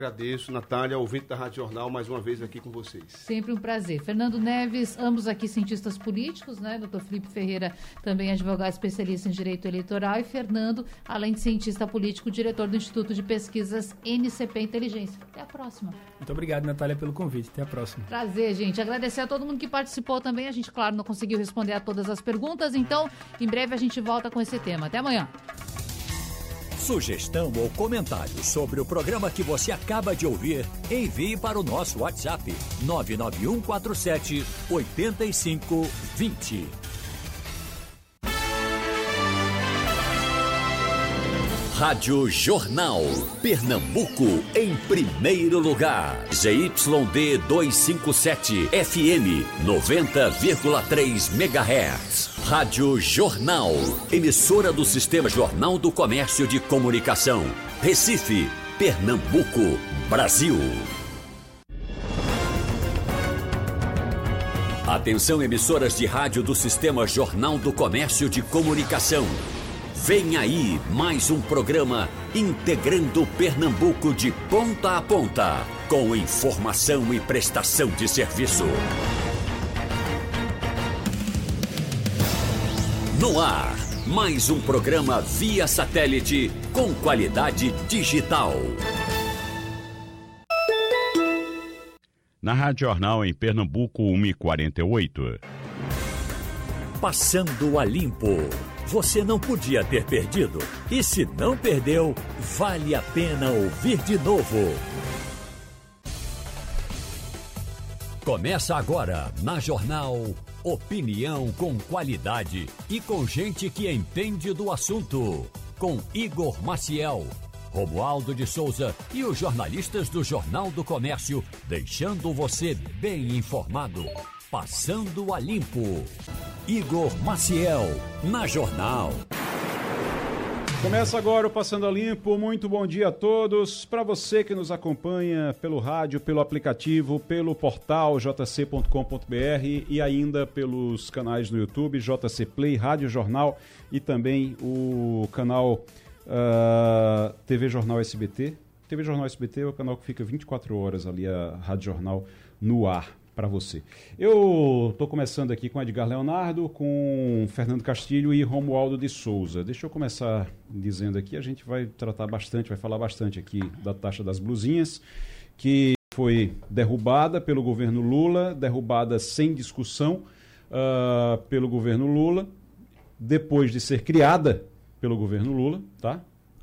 Agradeço, Natália, ouvinte da Rádio Jornal, mais uma vez aqui com vocês. Sempre um prazer. Fernando Neves, ambos aqui cientistas políticos, né? Dr. Felipe Ferreira, também advogado especialista em direito eleitoral, e Fernando, além de cientista político, diretor do Instituto de Pesquisas NCP Inteligência. Até a próxima. Muito obrigado, Natália, pelo convite. Até a próxima. Prazer, gente. Agradecer a todo mundo que participou também. A gente, claro, não conseguiu responder a todas as perguntas, então, em breve a gente volta com esse tema. Até amanhã. Sugestão ou comentário sobre o programa que você acaba de ouvir, envie para o nosso WhatsApp 99147 8520. Rádio Jornal, Pernambuco em primeiro lugar. ZYD 257, FM 90,3 MHz. Rádio Jornal, emissora do Sistema Jornal do Comércio de Comunicação. Recife, Pernambuco, Brasil. Atenção, emissoras de rádio do Sistema Jornal do Comércio de Comunicação. Vem aí mais um programa integrando Pernambuco de ponta a ponta, com informação e prestação de serviço. No ar, mais um programa via satélite com qualidade digital. Na Rádio Jornal em Pernambuco, 1h48. Passando a limpo. Você não podia ter perdido. E se não perdeu, vale a pena ouvir de novo. Começa agora, na Jornal, opinião com qualidade e com gente que entende do assunto. Com Igor Maciel, Romualdo de Souza e os jornalistas do Jornal do Comércio, deixando você bem informado. Passando a limpo. Igor Maciel, na Jornal. Começa agora o Passando a Limpo. Muito bom dia a todos. Para você que nos acompanha pelo rádio, pelo aplicativo, pelo portal jc.com.br e ainda pelos canais no YouTube, JC Play, Rádio Jornal e também o canal TV Jornal SBT. TV Jornal SBT é o canal que fica 24 horas ali, a Rádio Jornal no ar. Para você. Eu estou começando aqui com Edgar Leonardo, com Fernando Castilho e Romualdo de Souza. Deixa eu começar dizendo aqui, a gente vai tratar bastante, vai falar bastante aqui da taxa das blusinhas, que foi derrubada pelo governo Lula, derrubada sem discussão pelo governo Lula, depois de ser criada pelo governo Lula, tá?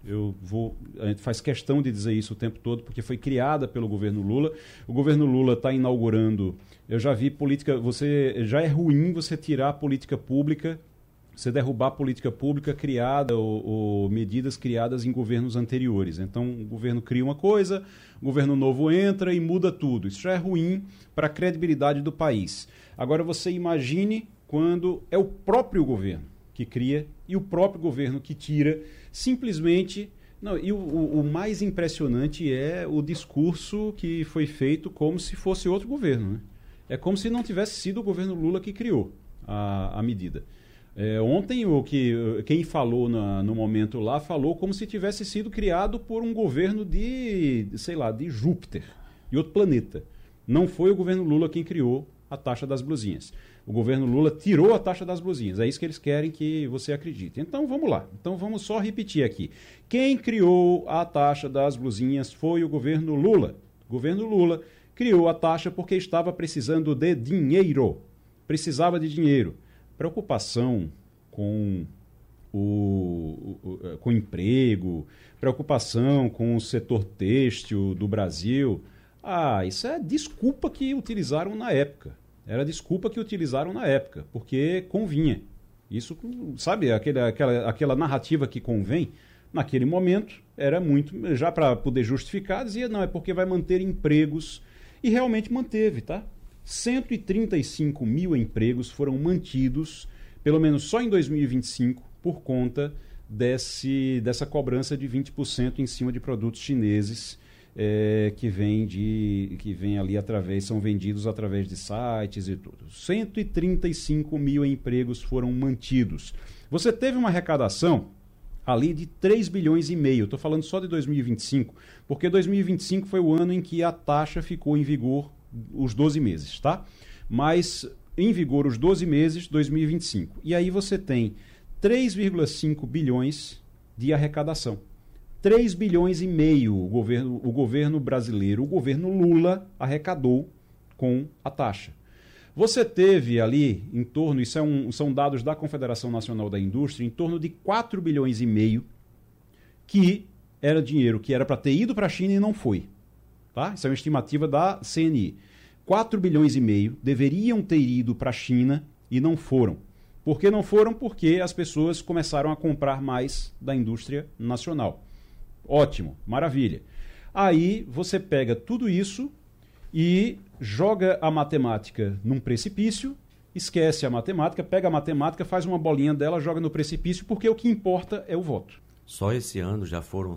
A gente faz questão de dizer isso o tempo todo, porque foi criada pelo governo Lula. O governo Lula está inaugurando, eu já vi política, já é ruim você tirar a política pública, você derrubar a política pública criada ou medidas criadas em governos anteriores. Então o governo cria uma coisa, o governo novo entra e muda tudo. Isso já é ruim para a credibilidade do país. Agora você imagine quando é o próprio governo que cria e o próprio governo que tira, simplesmente... Não, e o mais impressionante é o discurso que foi feito como se fosse outro governo, né? É como se não tivesse sido o governo Lula que criou a medida. Ontem, quem falou no momento lá, falou como se tivesse sido criado por um governo de Júpiter, de outro planeta. Não foi o governo Lula quem criou a taxa das blusinhas. O governo Lula tirou a taxa das blusinhas. É isso que eles querem que você acredite. Então vamos lá. Então vamos só repetir aqui. Quem criou a taxa das blusinhas foi o governo Lula. O governo Lula criou a taxa porque estava precisando de dinheiro. Precisava de dinheiro. Preocupação com com emprego, preocupação com o setor têxtil do Brasil. Isso é desculpa que utilizaram na época. Era desculpa que utilizaram na época, porque convinha. Isso, sabe, aquela narrativa que convém, naquele momento, era muito, já para poder justificar, dizia, não, é porque vai manter empregos. E realmente manteve, tá? 135 mil empregos foram mantidos, pelo menos só em 2025, por conta dessa cobrança de 20% em cima de produtos chineses que vem ali são vendidos através de sites e tudo. 135 mil empregos foram mantidos. Você teve uma arrecadação ali de 3 bilhões e meio. Estou falando só de 2025, porque 2025 foi o ano em que a taxa ficou em vigor os 12 meses, tá? Mas em vigor os 12 meses, 2025. E aí você tem 3,5 bilhões de arrecadação. 3 bilhões e meio o governo brasileiro, o governo Lula arrecadou com a taxa. Você teve ali em torno, são dados da Confederação Nacional da Indústria, em torno de 4 bilhões e meio que era dinheiro que era para ter ido para a China e não foi. Tá? Isso é uma estimativa da CNI. 4 bilhões e meio deveriam ter ido para a China e não foram. Por que não foram? Porque as pessoas começaram a comprar mais da indústria nacional. Ótimo, maravilha. Aí você pega tudo isso e joga a matemática num precipício, esquece a matemática, pega a matemática, faz uma bolinha dela, joga no precipício, porque o que importa é o voto. Só esse ano já foram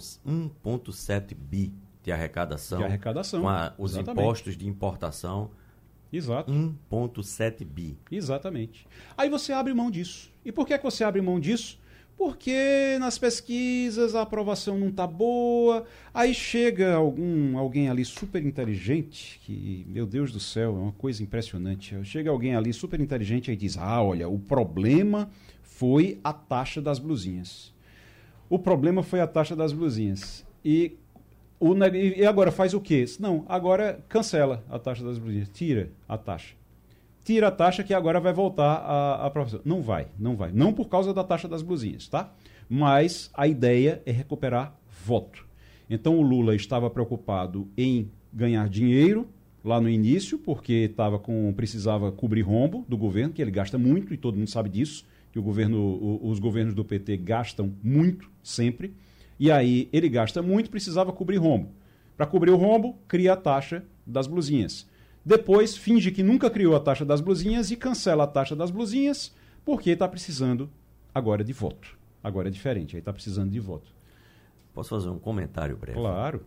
1,7 bi de arrecadação. Com os impostos de importação. Exato. 1,7 bi. Exatamente. Aí você abre mão disso. E por que você abre mão disso? Porque nas pesquisas a aprovação não está boa, aí chega alguém ali super inteligente, que, meu Deus do céu, é uma coisa impressionante. Chega alguém ali super inteligente e diz, olha, o problema foi a taxa das blusinhas. O problema foi a taxa das blusinhas. E agora faz o quê? Não, agora cancela a taxa das blusinhas, tira a taxa. Tira a taxa que agora vai voltar a aprovação. Não vai. Não por causa da taxa das blusinhas, tá? Mas a ideia é recuperar voto. Então o Lula estava preocupado em ganhar dinheiro lá no início, porque precisava cobrir rombo do governo, que ele gasta muito, e todo mundo sabe disso, que os governos do PT gastam muito, sempre. E aí ele gasta muito, precisava cobrir rombo. Para cobrir o rombo, cria a taxa das blusinhas. Depois, finge que nunca criou a taxa das blusinhas e cancela a taxa das blusinhas porque está precisando agora de voto. Agora é diferente, aí está precisando de voto. Posso fazer um comentário breve? Claro.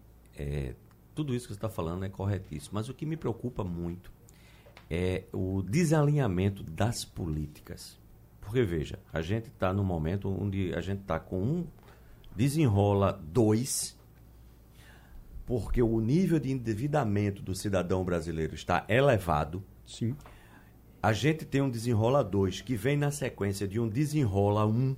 Tudo isso que você está falando é corretíssimo, mas o que me preocupa muito é o desalinhamento das políticas. Porque, veja, a gente está num momento onde a gente está com um desenrola 2, porque o nível de endividamento do cidadão brasileiro está elevado. Sim. A gente tem um desenrola 2 que vem na sequência de um desenrola 1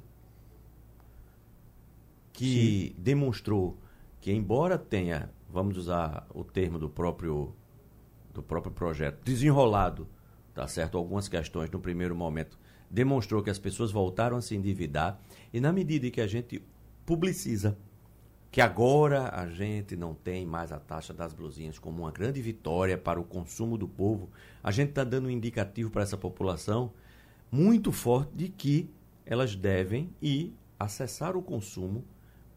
que Sim. demonstrou que, embora tenha, vamos usar o termo do próprio projeto, desenrolado, tá certo, algumas questões no primeiro momento, demonstrou que as pessoas voltaram a se endividar, e na medida em que a gente publiciza que agora a gente não tem mais a taxa das blusinhas como uma grande vitória para o consumo do povo, a gente está dando um indicativo para essa população muito forte de que elas devem ir acessar o consumo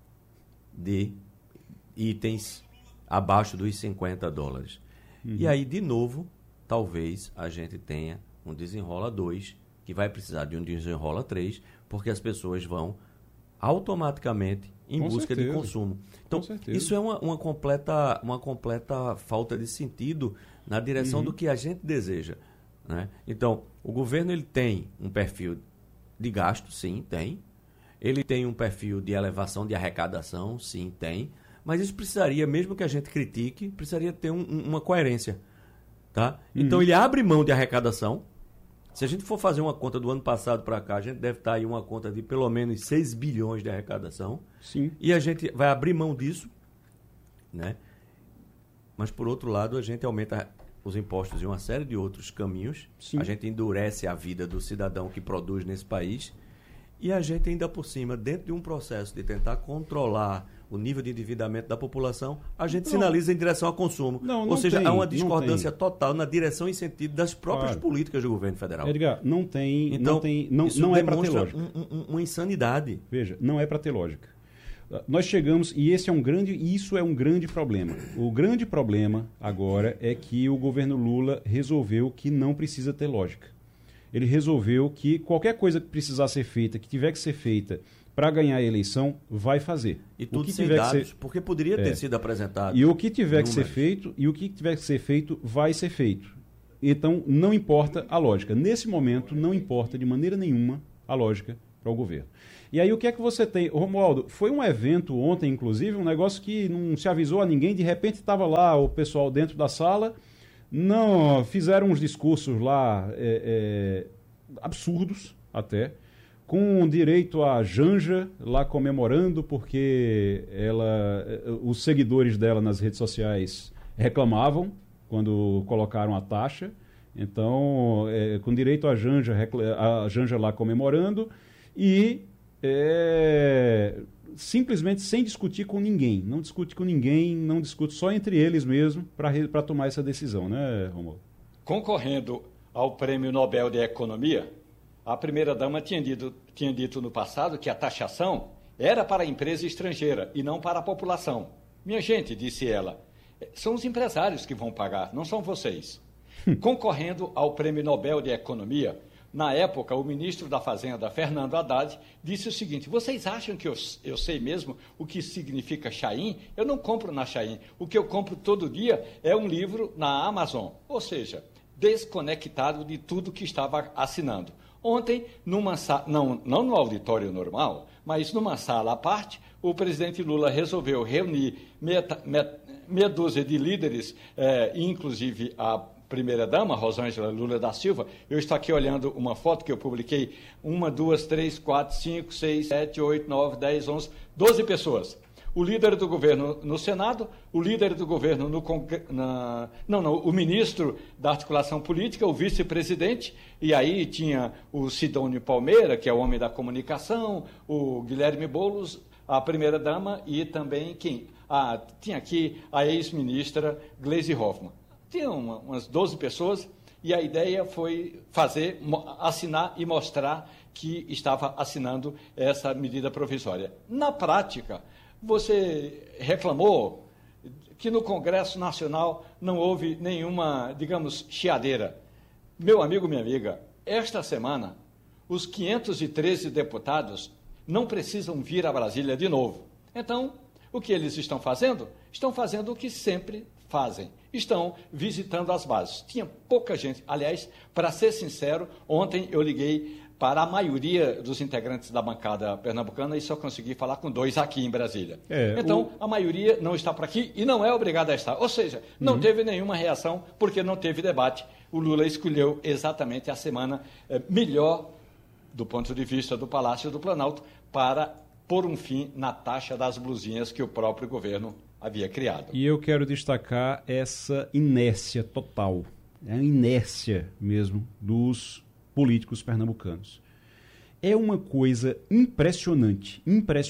de itens abaixo dos $50. E aí, de novo, talvez a gente tenha um desenrola 2, que vai precisar de um desenrola 3, porque as pessoas vão automaticamente em busca de consumo. Então, isso é uma completa falta de sentido na direção do que a gente deseja, né? Então, o governo ele tem um perfil de gasto, sim, tem. Ele tem um perfil de elevação de arrecadação, sim, tem. Mas isso precisaria, mesmo que a gente critique, precisaria ter uma coerência, tá? Então, ele abre mão de arrecadação. Se a gente for fazer uma conta do ano passado para cá, a gente deve estar aí uma conta de pelo menos 6 bilhões de arrecadação. Sim. E a gente vai abrir mão disso, né? Mas, por outro lado, a gente aumenta os impostos em uma série de outros caminhos. Sim. A gente endurece a vida do cidadão que produz nesse país. E a gente ainda por cima, dentro de um processo de tentar controlar o nível de endividamento da população, a gente sinaliza em direção ao consumo. Ou seja, há uma discordância total na direção e sentido das próprias políticas do governo federal. Edgar, não é para ter lógica. Uma insanidade. Veja, não é para ter lógica. Nós chegamos, e isso é um grande problema. O grande problema agora é que o governo Lula resolveu que não precisa ter lógica. Ele resolveu que qualquer coisa que precisar ser feita, que tiver que ser feita para ganhar a eleição, vai fazer. E tudo sem dados, porque poderia ter sido apresentado. E o que tiver que ser feito, vai ser feito. Então, não importa a lógica. Nesse momento, não importa de maneira nenhuma a lógica para o governo. E aí o que é que você tem? Romualdo, foi um evento ontem, inclusive, um negócio que não se avisou a ninguém, de repente estava lá o pessoal dentro da sala, não fizeram uns discursos lá absurdos até, com direito a Janja lá comemorando, porque os seguidores dela nas redes sociais reclamavam quando colocaram a taxa. Então, com direito a Janja lá comemorando e simplesmente sem discutir com ninguém. Não discute com ninguém, não discute só entre eles mesmo para tomar essa decisão, né, Romualdo? Concorrendo ao Prêmio Nobel de Economia, a primeira-dama tinha dito no passado que a taxação era para a empresa estrangeira e não para a população. Minha gente, disse ela, são os empresários que vão pagar, não são vocês. Concorrendo ao Prêmio Nobel de Economia, na época, o ministro da Fazenda, Fernando Haddad, disse o seguinte: vocês acham que eu sei mesmo o que significa Shein? Eu não compro na Shein. O que eu compro todo dia é um livro na Amazon. Ou seja, desconectado de tudo que estava assinando. Ontem, não no auditório normal, mas numa sala à parte, o presidente Lula resolveu reunir meia dúzia de líderes, inclusive a primeira-dama, Rosângela Lula da Silva. Eu estou aqui olhando uma foto que eu publiquei. 1, 2, 3, 4, 5, 6, 7, 8, 9, 10, 11, 12 pessoas. O líder do governo no Senado, o líder do governo o ministro da articulação política, o vice-presidente, e aí tinha o Sidônio Palmeira, que é o homem da comunicação, o Guilherme Boulos, a primeira-dama e também tinha aqui a ex-ministra Gleisi Hoffmann. Tinha umas 12 pessoas e a ideia foi assinar e mostrar que estava assinando essa medida provisória. Na prática, você reclamou que no Congresso Nacional não houve nenhuma, digamos, chiadeira. Meu amigo, minha amiga, esta semana, os 513 deputados não precisam vir a Brasília de novo. Então, o que eles estão fazendo? Estão fazendo o que sempre fazem. Estão visitando as bases. Tinha pouca gente. Aliás, para ser sincero, ontem eu liguei para a maioria dos integrantes da bancada pernambucana e só consegui falar com 2 aqui em Brasília. Então, a maioria não está por aqui e não é obrigada a estar. Ou seja, não teve nenhuma reação porque não teve debate. O Lula escolheu exatamente a semana melhor, do ponto de vista do Palácio do Planalto, para pôr um fim na taxa das blusinhas que o próprio governo havia criado. E eu quero destacar essa inércia total, a inércia mesmo dos políticos pernambucanos. É uma coisa impressionante,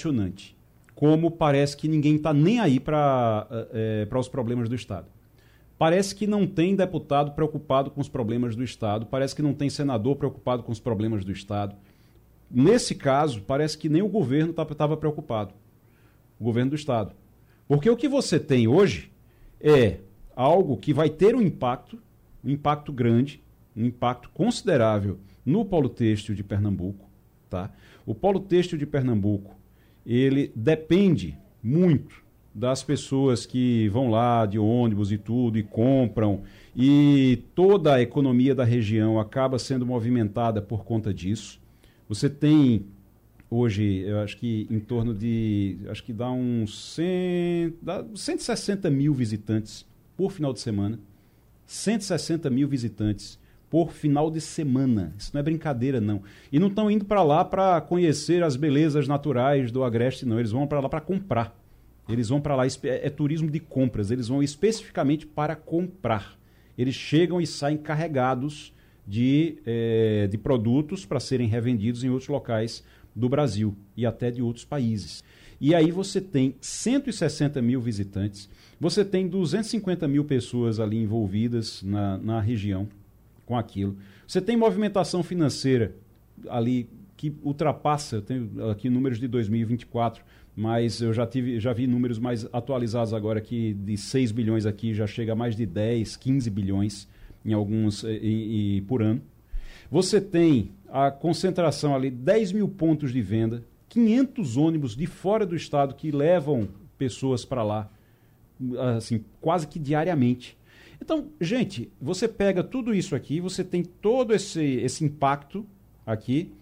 como parece que ninguém está nem aí para os problemas do Estado. Parece que não tem deputado preocupado com os problemas do Estado, parece que não tem senador preocupado com os problemas do Estado. Nesse caso, parece que nem o governo estava preocupado, o governo do Estado. Porque o que você tem hoje é algo que vai ter um impacto grande, um impacto considerável no polo têxtil de Pernambuco. Tá? O polo têxtil de Pernambuco, ele depende muito das pessoas que vão lá de ônibus e tudo, e compram, e toda a economia da região acaba sendo movimentada por conta disso. Você tem hoje, eu acho que em torno de, dá 160 mil visitantes por final de semana. 160 mil visitantes por final de semana. Isso não é brincadeira, não. E não estão indo para lá para conhecer as belezas naturais do Agreste, não. Eles vão para lá para comprar. Eles vão para lá, é turismo de compras. Eles vão especificamente para comprar. Eles chegam e saem carregados de produtos para serem revendidos em outros locais do Brasil e até de outros países. E aí você tem 160 mil visitantes, você tem 250 mil pessoas ali envolvidas na região com aquilo. Você tem movimentação financeira ali que ultrapassa, eu tenho aqui números de 2024, mas eu já vi números mais atualizados agora aqui, de 6 bilhões aqui, já chega a mais de 10, 15 bilhões em alguns por ano. Você tem a concentração ali, 10 mil pontos de venda, 500 ônibus de fora do estado que levam pessoas para lá, assim, quase que diariamente. Então, gente, você pega tudo isso aqui, você tem todo esse impacto aqui,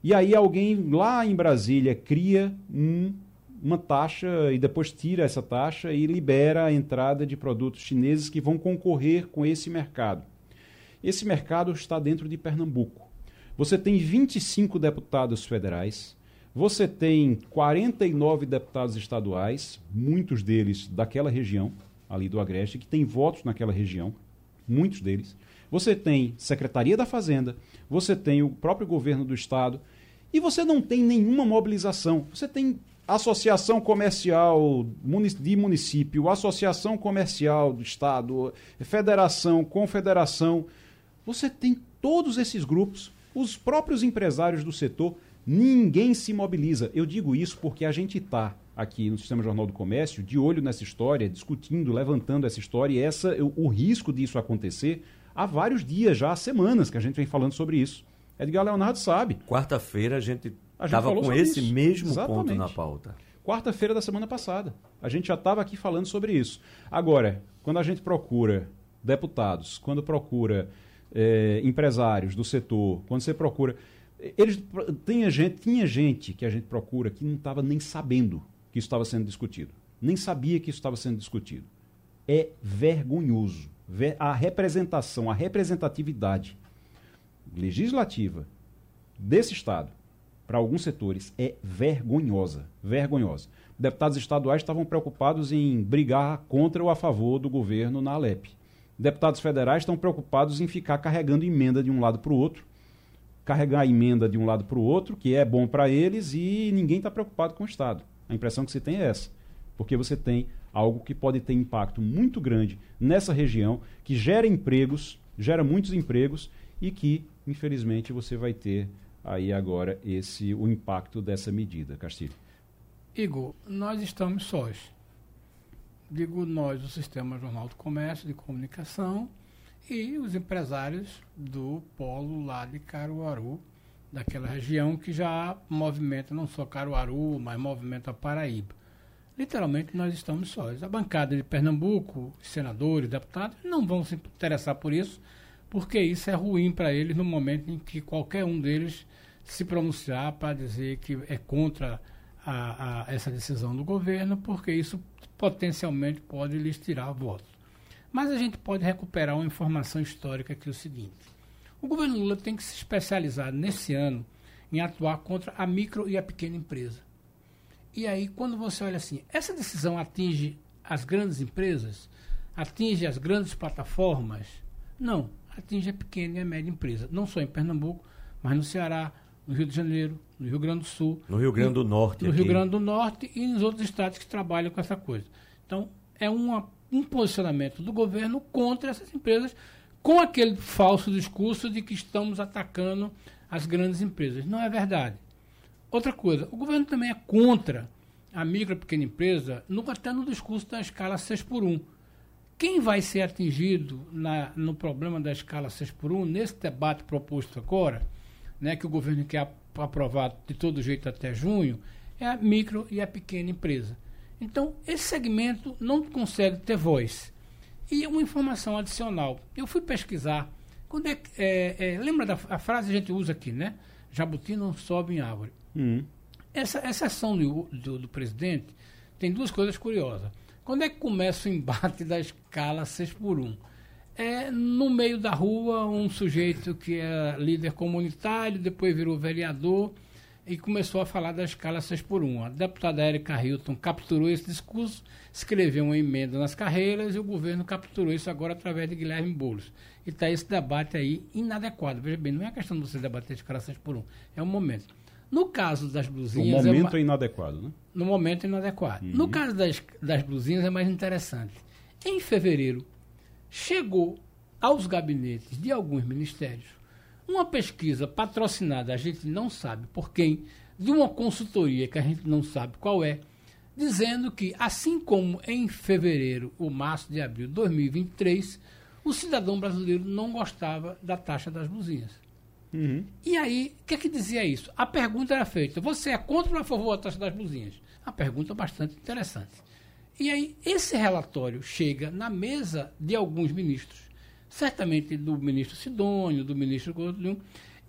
E aí alguém lá em Brasília cria uma taxa e depois tira essa taxa e libera a entrada de produtos chineses que vão concorrer com esse mercado. Esse mercado está dentro de Pernambuco. Você tem 25 deputados federais, você tem 49 deputados estaduais, muitos deles daquela região, ali do Agreste, que tem votos naquela região, muitos deles. Você tem Secretaria da Fazenda, você tem o próprio governo do estado, e você não tem nenhuma mobilização. Você tem associação comercial de município, associação comercial do estado, federação, confederação. Você tem todos esses grupos, os próprios empresários do setor, ninguém se mobiliza. Eu digo isso porque a gente está aqui no Sistema Jornal do Comércio, de olho nessa história, discutindo, levantando essa história, e o risco disso acontecer há vários dias já, há semanas que a gente vem falando sobre isso. Edgar Leonardo sabe. Quarta-feira a gente estava com esse mesmo ponto na pauta. Quarta-feira da semana passada. A gente já estava aqui falando sobre isso. Agora, quando a gente procura deputados, quando procura empresários do setor, quando você procura... Tinha gente que a gente procura que não estava nem sabendo que isso estava sendo discutido. Nem sabia que isso estava sendo discutido. É vergonhoso. A representação, a representatividade legislativa desse Estado para alguns setores é vergonhosa. Vergonhosa. Deputados estaduais estavam preocupados em brigar contra ou a favor do governo na Alep. Deputados federais estão preocupados em ficar carregando emenda de um lado para o outro, carregar a emenda de um lado para o outro, que é bom para eles, e ninguém está preocupado com o Estado. A impressão que se tem é essa. Porque você tem algo que pode ter impacto muito grande nessa região, que gera empregos, gera muitos empregos, e que, infelizmente, você vai ter aí agora o impacto dessa medida. Castilho. Igor, nós estamos sós. Digo nós, o Sistema Jornal do Comércio, de Comunicação, e os empresários do polo lá de Caruaru, daquela região que já movimenta não só Caruaru, mas movimenta a Paraíba. Literalmente nós estamos sós. A bancada de Pernambuco, senadores, deputados, não vão se interessar por isso, porque isso é ruim para eles no momento em que qualquer um deles se pronunciar para dizer que é contra essa decisão do governo, porque isso potencialmente pode lhes tirar votos. Mas a gente pode recuperar uma informação histórica que é o seguinte: o governo Lula tem que se especializar nesse ano em atuar contra a micro e a pequena empresa. E aí, quando você olha assim, essa decisão atinge as grandes empresas? Atinge as grandes plataformas? Não, atinge a pequena e a média empresa. Não só em Pernambuco, mas no Ceará, no Rio de Janeiro, no Rio Grande do Sul. No Rio Grande do Norte. No Rio Grande do Norte e nos outros estados que trabalham com essa coisa. Então, é um posicionamento do governo contra essas empresas, com aquele falso discurso de que estamos atacando as grandes empresas. Não é verdade. Outra coisa, o governo também é contra a micro e pequena empresa, até no discurso da escala 6x1. Quem vai ser atingido no problema da escala 6x1, nesse debate proposto agora, né, que o governo quer aprovar de todo jeito até junho, é a micro e a pequena empresa. Então, esse segmento não consegue ter voz. E uma informação adicional. Eu fui pesquisar. Lembra da frase que a gente usa aqui, né? Jabuti não sobe em árvore. Essa ação do presidente tem duas coisas curiosas. Quando é que começa o embate da escala 6x1? É no meio da rua, um sujeito que é líder comunitário, depois virou vereador e começou a falar da escala 6x1. A deputada Érica Hilton capturou esse discurso, escreveu uma emenda nas carreiras e o governo capturou isso agora através de Guilherme Boulos. E está esse debate aí inadequado. Veja bem, não é questão de você debater a escala 6x1, é um momento. No caso das blusinhas... O momento é inadequado, né? No momento é inadequado. No caso das blusinhas é mais interessante. Em fevereiro, chegou aos gabinetes de alguns ministérios uma pesquisa patrocinada, a gente não sabe por quem, de uma consultoria que a gente não sabe qual é, dizendo que, assim como em fevereiro ou março de abril de 2023, o cidadão brasileiro não gostava da taxa das blusinhas. E aí, o que dizia isso? A pergunta era feita: você é contra ou a favor da taxa das blusinhas? A pergunta bastante interessante. E aí, esse relatório chega na mesa de alguns ministros, certamente do ministro Sidônio, do ministro Gordilhão,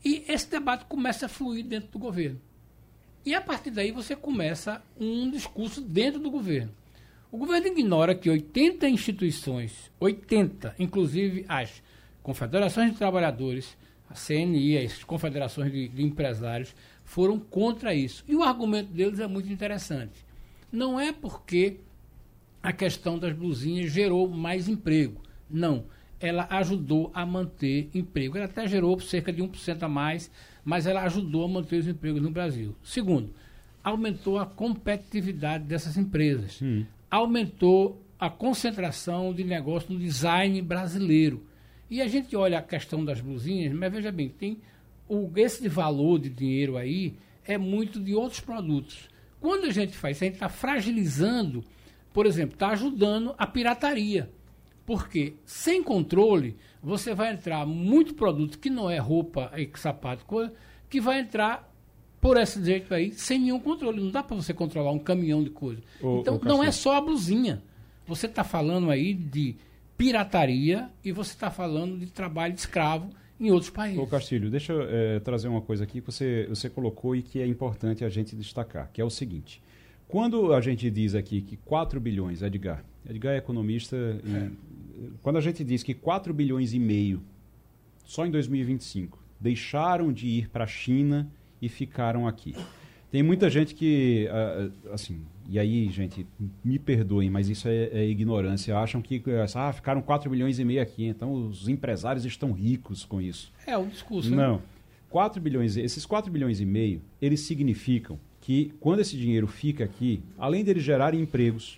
E esse debate começa a fluir dentro do governo. E a partir daí você começa um discurso dentro do governo. O governo ignora que 80 instituições, 80, inclusive as confederações de trabalhadores, a CNI, as confederações de empresários, foram contra isso. E o argumento deles é muito interessante. Não é porque a questão das blusinhas gerou mais emprego. Não. Ela ajudou a manter emprego. Ela até gerou cerca de 1% a mais, mas ela ajudou a manter os empregos no Brasil. Segundo, aumentou a competitividade dessas empresas. Aumentou a concentração de negócio no design brasileiro. E a gente olha a questão das blusinhas, mas veja bem, tem esse valor de dinheiro aí é muito de outros produtos. Quando a gente faz isso, a gente está fragilizando, por exemplo, está ajudando a pirataria. Porque sem controle, você vai entrar muito produto que não é roupa, sapato, coisa, que vai entrar por esse jeito aí, sem nenhum controle. Não dá para você controlar um caminhão de coisa. Então, não é só a blusinha. Você está falando aí de pirataria e você está falando de trabalho de escravo em outros países. Ô Castilho, deixa eu trazer uma coisa aqui que você colocou e que é importante a gente destacar, que é o seguinte. Quando a gente diz aqui que 4 bilhões, Edgar é economista, quando a gente diz que 4 bilhões e meio só em 2025 deixaram de ir para a China e ficaram aqui. Tem muita gente que, assim, e aí, gente, me perdoem, mas isso é ignorância. Acham que ficaram 4 bilhões e meio aqui, então os empresários estão ricos com isso. É um discurso. Não. 4 bilhões, esses 4 bilhões e meio, eles significam que quando esse dinheiro fica aqui, além deles gerarem empregos,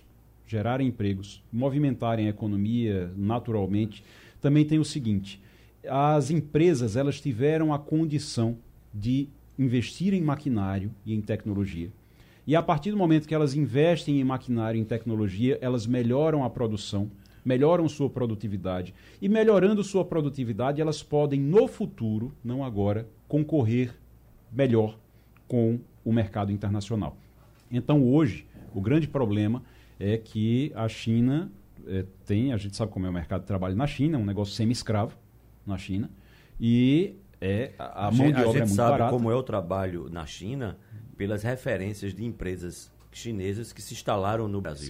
movimentarem a economia naturalmente, também tem o seguinte, as empresas elas tiveram a condição de investir em maquinário e em tecnologia. E a partir do momento que elas investem em maquinário e em tecnologia, elas melhoram a produção, melhoram sua produtividade. E melhorando sua produtividade, elas podem, no futuro, não agora, concorrer melhor com o mercado internacional. Então, hoje, o grande problema é que a China a gente sabe como é o mercado de trabalho na China, é um negócio semi-escravo na China, e a mão de obra é muito barata. A gente sabe como é o trabalho na China pelas referências de empresas chinesas que se instalaram no Brasil.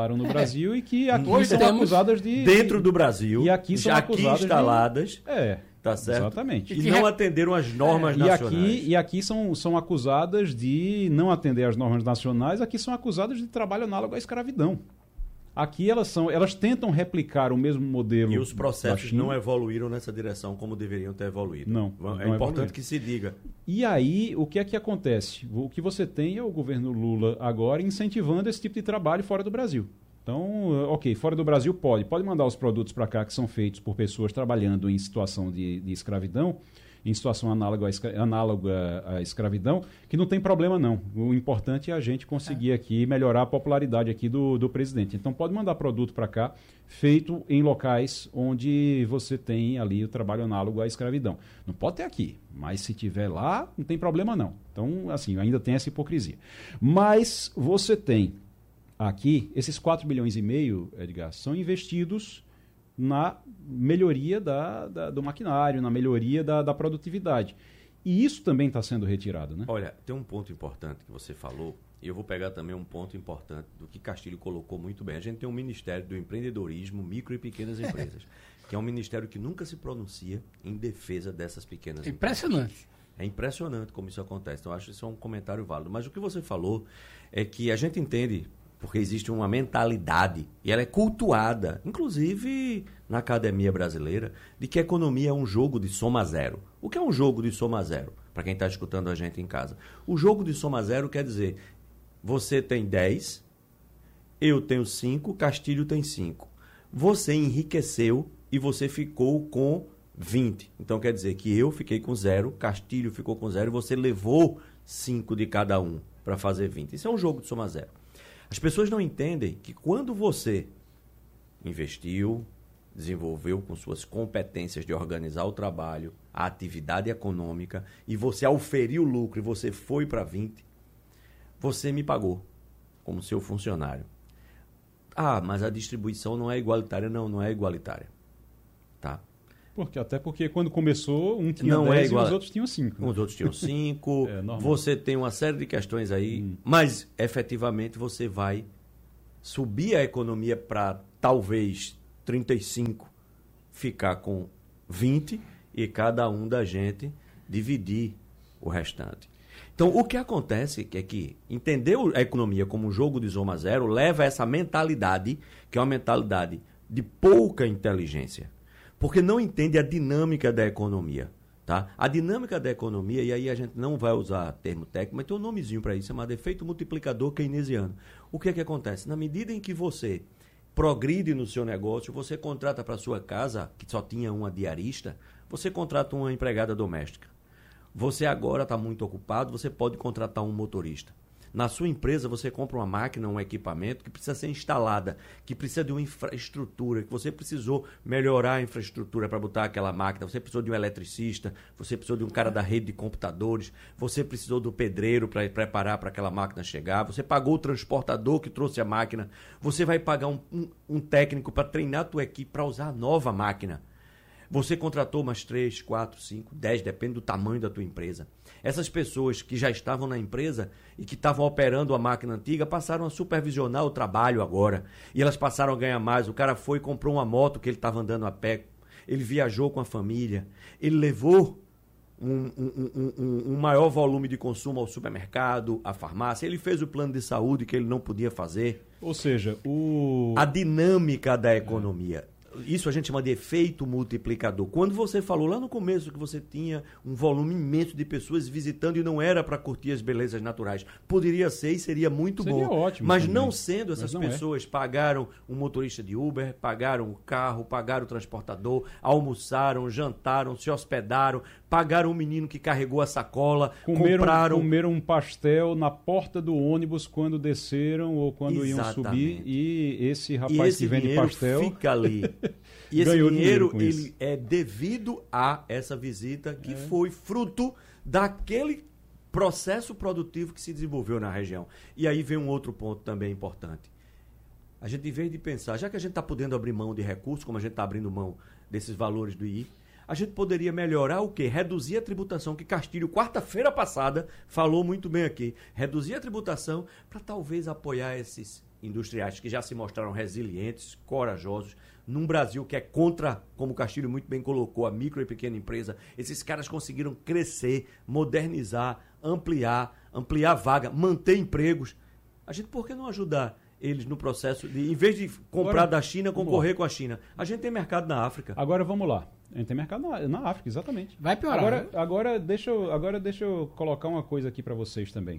E que aqui são acusadas de... Dentro do Brasil, e aqui são acusadas instaladas, tá certo? Exatamente. E não atenderam as normas nacionais. E aqui são acusadas de não atender às normas nacionais, aqui são acusadas de trabalho análogo à escravidão. Aqui elas tentam replicar o mesmo modelo. E os processos não evoluíram nessa direção como deveriam ter evoluído. Não é importante que se diga. E aí, o que é que acontece? O que você tem é o governo Lula agora incentivando esse tipo de trabalho fora do Brasil. Então, fora do Brasil pode mandar os produtos para cá que são feitos por pessoas trabalhando em situação de escravidão, em situação análoga à escravidão, que não tem problema não. O importante é a gente conseguir aqui melhorar a popularidade aqui do presidente. Então pode mandar produto para cá, feito em locais onde você tem ali o trabalho análogo à escravidão. Não pode ter aqui, mas se tiver lá, não tem problema não. Então, assim, ainda tem essa hipocrisia. Mas você tem aqui, esses 4 bilhões e meio, Edgar, são investidos na melhoria do maquinário, na melhoria da produtividade. E isso também está sendo retirado, né? Olha, tem um ponto importante que você falou, e eu vou pegar também um ponto importante do que Castilho colocou muito bem. A gente tem um Ministério do Empreendedorismo, Micro e Pequenas Empresas, que é um ministério que nunca se pronuncia em defesa dessas pequenas empresas. É impressionante como isso acontece. Então, eu acho que isso é um comentário válido. Mas o que você falou é que a gente entende... porque existe uma mentalidade, e ela é cultuada, inclusive na academia brasileira, de que a economia é um jogo de soma zero. O que é um jogo de soma zero? Para quem está escutando a gente em casa. O jogo de soma zero quer dizer, você tem 10, eu tenho 5, Castilho tem 5. Você enriqueceu e você ficou com 20. Então quer dizer que eu fiquei com 0, Castilho ficou com 0, e você levou 5 de cada um para fazer 20. Isso é um jogo de soma zero. As pessoas não entendem que quando você investiu, desenvolveu com suas competências de organizar o trabalho, a atividade econômica, e você auferiu o lucro e você foi para 20, você me pagou como seu funcionário. Ah, mas a distribuição não é igualitária. Não é igualitária. Tá? Até porque quando começou, um tinha Não 10 é igual, e os outros tinham 5. Os outros tinham 5. normal. Você tem uma série de questões aí, mas efetivamente você vai subir a economia para talvez 35, ficar com 20 e cada um da gente dividir o restante. Então, o que acontece é que entender a economia como um jogo de soma zero leva a essa mentalidade, que é uma mentalidade de pouca inteligência, porque não entende a dinâmica da economia. Tá? A dinâmica da economia, e aí a gente não vai usar termo técnico, mas tem um nomezinho para isso, chamado efeito multiplicador keynesiano. O que é que acontece? Na medida em que você progride no seu negócio, você contrata para sua casa, que só tinha uma diarista, você contrata uma empregada doméstica. Você agora está muito ocupado, você pode contratar um motorista. Na sua empresa, você compra uma máquina, um equipamento que precisa ser instalada, que precisa de uma infraestrutura, que você precisou melhorar a infraestrutura para botar aquela máquina, você precisou de um eletricista, você precisou de um cara da rede de computadores, você precisou do pedreiro para preparar para aquela máquina chegar, você pagou o transportador que trouxe a máquina, você vai pagar um técnico para treinar a tua equipe para usar a nova máquina. Você contratou umas 3, 4, 5, 10, depende do tamanho da tua empresa. Essas pessoas que já estavam na empresa e que estavam operando a máquina antiga passaram a supervisionar o trabalho agora. E elas passaram a ganhar mais. O cara foi e comprou uma moto que ele estava andando a pé. Ele viajou com a família. Ele levou um maior volume de consumo ao supermercado, à farmácia. Ele fez o plano de saúde que ele não podia fazer. Ou seja, a dinâmica da economia. Isso a gente chama de efeito multiplicador. Quando você falou lá no começo que você tinha um volume imenso de pessoas visitando e não era para curtir as belezas naturais, poderia ser e seria muito seria bom. Ótimo mas também. Não sendo, essas pessoas pagaram um motorista de Uber, pagaram o carro, pagaram o transportador, almoçaram, jantaram, se hospedaram, pagaram o menino que carregou a sacola, comeram um pastel na porta do ônibus quando desceram ou quando iam subir, e esse rapaz que vende pastel fica ali. E esse dinheiro ele é devido a essa visita que foi fruto daquele processo produtivo que se desenvolveu na região. E aí vem um outro ponto também importante. A gente, em vez de pensar, já que a gente está podendo abrir mão de recursos, como a gente está abrindo mão desses valores do II, a gente poderia melhorar o quê? Reduzir a tributação, que Castilho, quarta-feira passada, falou muito bem aqui. Reduzir a tributação para talvez apoiar esses industriais que já se mostraram resilientes, corajosos, num Brasil que é contra, como o Castilho muito bem colocou, a micro e pequena empresa. Esses caras conseguiram crescer, modernizar, ampliar vaga, manter empregos. A gente, por que não ajudar eles no processo de, em vez de comprar da China, concorrer com a China? A gente tem mercado na África. Agora vamos lá. A gente tem mercado na África, exatamente. Vai piorar. Agora deixa eu colocar uma coisa aqui para vocês também.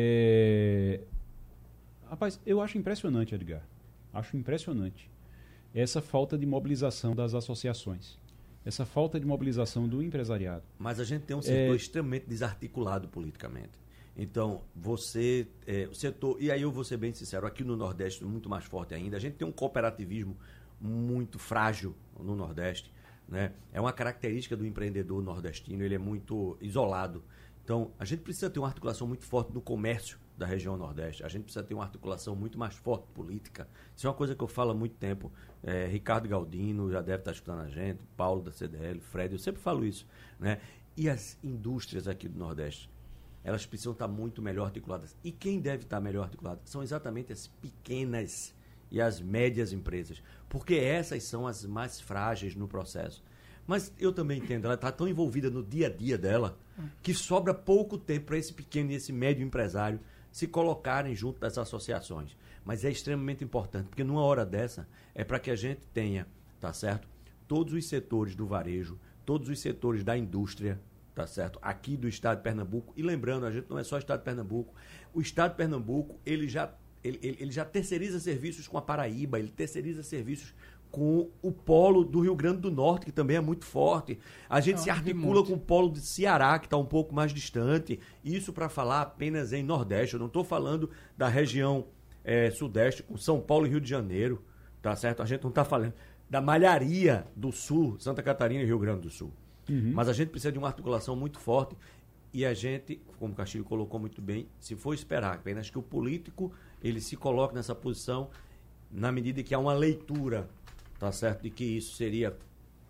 Rapaz, eu acho impressionante, Edgar. Acho impressionante essa falta de mobilização das associações. Essa falta de mobilização do empresariado. Mas a gente tem um setor extremamente desarticulado politicamente. Então, o setor... E aí eu vou ser bem sincero, aqui no Nordeste, muito mais forte ainda, a gente tem um cooperativismo muito frágil no Nordeste. Né? É uma característica do empreendedor nordestino, ele é muito isolado. Então, a gente precisa ter uma articulação muito forte no comércio da região Nordeste. A gente precisa ter uma articulação muito mais forte política. Isso é uma coisa que eu falo há muito tempo. Ricardo Galdino já deve estar escutando a gente, Paulo da CDL, Fred, eu sempre falo isso. Né? E as indústrias aqui do Nordeste, elas precisam estar muito melhor articuladas. E quem deve estar melhor articulado são exatamente as pequenas e as médias empresas, porque essas são as mais frágeis no processo. Mas eu também entendo, ela está tão envolvida no dia a dia dela que sobra pouco tempo para esse pequeno e esse médio empresário se colocarem junto das associações. Mas é extremamente importante, porque numa hora dessa é para que a gente tenha, tá certo? Todos os setores do varejo, todos os setores da indústria, tá certo? Aqui do estado de Pernambuco. E lembrando, a gente não é só o estado de Pernambuco. O estado de Pernambuco, ele já terceiriza serviços com a Paraíba, ele terceiriza serviços com o polo do Rio Grande do Norte, que também é muito forte. A gente se articula com o polo de Ceará, que está um pouco mais distante. Isso para falar apenas em Nordeste. Eu não estou falando da região Sudeste, com São Paulo e Rio de Janeiro. Tá certo? A gente não está falando da malharia do Sul, Santa Catarina e Rio Grande do Sul. Uhum. Mas a gente precisa de uma articulação muito forte. E a gente, como o Castilho colocou muito bem, se for esperar apenas que o político ele se coloque nessa posição, na medida que há uma leitura, tá certo, de que isso seria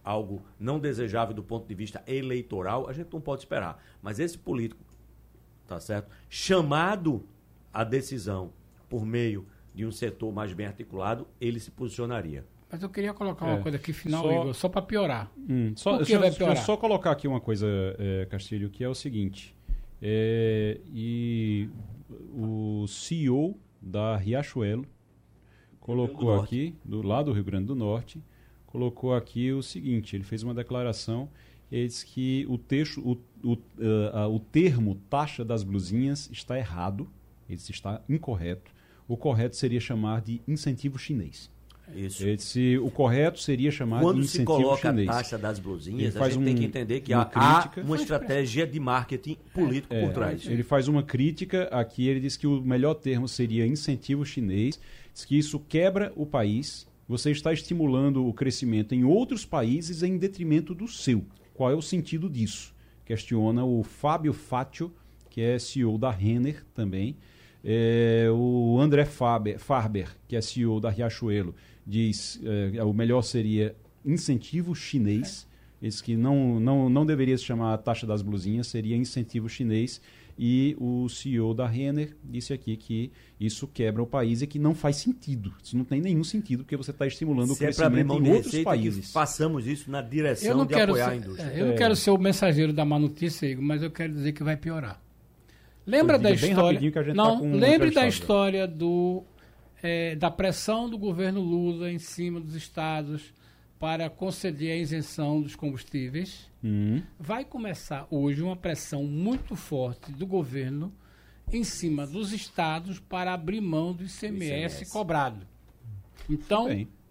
algo não desejável do ponto de vista eleitoral, a gente não pode esperar. Mas esse político, tá certo, chamado à decisão por meio de um setor mais bem articulado, ele se posicionaria. Mas eu queria colocar uma coisa aqui final, Igor, só para piorar. Deixa eu só colocar aqui uma coisa, Castilho, que é o seguinte. E o CEO da Riachuelo colocou aqui, do lado do Rio Grande do Norte, colocou aqui o seguinte, ele fez uma declaração, ele disse que o termo taxa das blusinhas está errado, ele disse está incorreto, o correto seria chamar de incentivo chinês. Isso. Ele disse, o correto seria chamar Quando de incentivo chinês. Quando se coloca a taxa das blusinhas, a gente tem que entender que há uma estratégia de marketing político por trás. Ele faz uma crítica aqui, ele diz que o melhor termo seria incentivo chinês, diz que isso quebra o país, você está estimulando o crescimento em outros países em detrimento do seu. Qual é o sentido disso? Questiona o Fábio Fátio, que é CEO da Renner também. O André Farber, que é CEO da Riachuelo, diz o melhor seria incentivo chinês. Diz que não deveria se chamar taxa das blusinhas, seria incentivo chinês. E o CEO da Renner disse aqui que isso quebra o país e que não faz sentido. Isso não tem nenhum sentido, porque você está estimulando o crescimento em outros países. Façamos isso na direção de apoiar a indústria. Eu não quero ser o mensageiro da má notícia, Igor, mas eu quero dizer que vai piorar. Lembra da história? Lembre da história da pressão do governo Lula em cima dos estados para conceder a isenção dos combustíveis. Vai começar hoje uma pressão muito forte do governo em cima dos estados para abrir mão do ICMS cobrado. Então,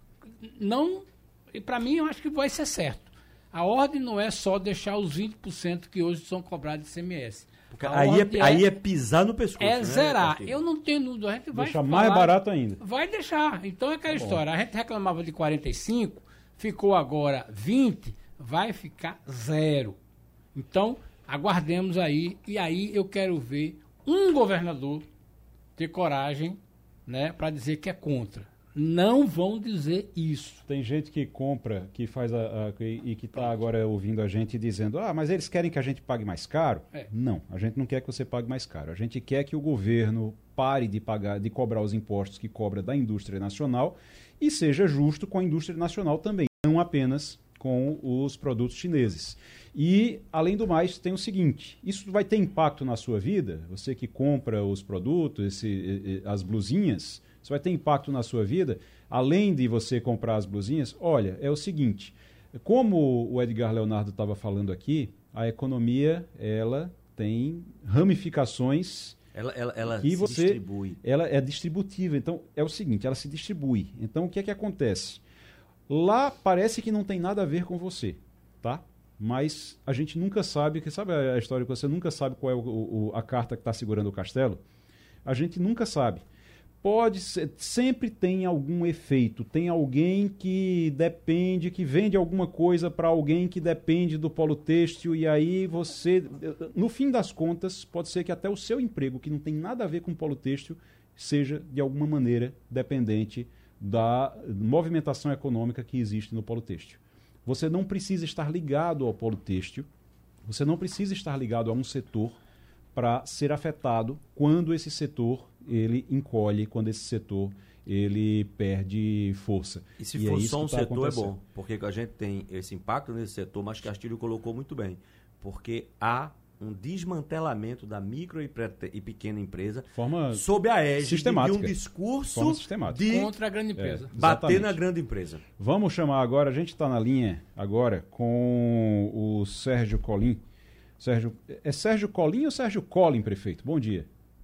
e para mim eu acho que vai ser certo. A ordem não é só deixar os 20% que hoje são cobrados de ICMS. Porque aí é pisar no pescoço. É zerar. Eu não tenho dúvida. A gente vai deixar mais barato ainda. Vai deixar. Então é aquela história. A gente reclamava de 45, ficou agora 20, vai ficar 0. Então, aguardemos aí. E aí eu quero ver um governador ter coragem, né, para dizer que é contra. Não vão dizer isso. Tem gente que compra, que faz e que está agora ouvindo a gente dizendo, mas eles querem que a gente pague mais caro? Não, a gente não quer que você pague mais caro. A gente quer que o governo pare de cobrar os impostos que cobra da indústria nacional e seja justo com a indústria nacional também, não apenas com os produtos chineses. E, além do mais, tem o seguinte, isso vai ter impacto na sua vida? Você que compra os produtos, as blusinhas, isso vai ter impacto na sua vida, além de você comprar as blusinhas? Olha, é o seguinte, como o Edgar Leonardo estava falando aqui, a economia, ela tem ramificações ela que se distribui. Ela é distributiva, então é o seguinte, ela se distribui. Então o que é que acontece? Lá parece que não tem nada a ver com você, tá? Mas a gente nunca sabe, sabe a história que você nunca sabe qual é a carta que está segurando o castelo? A gente nunca sabe. Pode ser, sempre tem algum efeito, tem alguém que depende, que vende alguma coisa para alguém que depende do polo têxtil e aí você, no fim das contas, pode ser que até o seu emprego, que não tem nada a ver com o polo têxtil, seja de alguma maneira dependente da movimentação econômica que existe no polo têxtil. Você não precisa estar ligado ao polo têxtil, você não precisa estar ligado a um setor para ser afetado quando esse setor ele encolhe, quando esse setor ele perde força. E se for só um setor é bom, porque a gente tem esse impacto nesse setor, mas Castilho colocou muito bem, porque há um desmantelamento da micro e pequena empresa sob a égide de um discurso contra a grande empresa. Bater na grande empresa. Vamos chamar agora, a gente está na linha agora com o Sérgio Colim. É Sérgio Colim ou Sérgio Collin, prefeito? Bom dia.